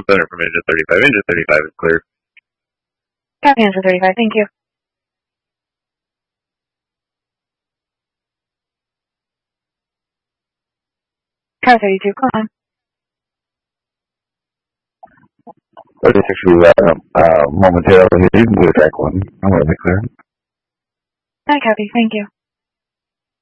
center from engine 35. Engine 35 is clear. Copy answer 35, thank you. Car 32, come on. 36 will be momentarily here. You can go to track 1. I'm going to be clear. I copy, thank you.